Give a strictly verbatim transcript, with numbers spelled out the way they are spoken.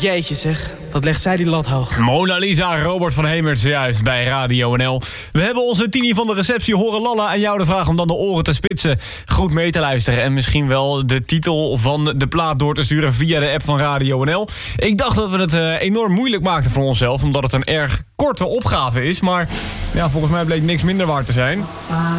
Jeetje zeg, wat legt zij die lat hoog. Mona Lisa, Robert van Hemert, juist bij Radio N L. We hebben onze Tini van de receptie horen lallen aan jou de vraag om dan de oren te spitsen. Goed mee te luisteren en misschien wel de titel van de plaat door te sturen via de app van Radio N L. Ik dacht dat we het uh, enorm moeilijk maakten voor onszelf, omdat het een erg korte opgave is. Maar ja, volgens mij bleek niks minder waard te zijn.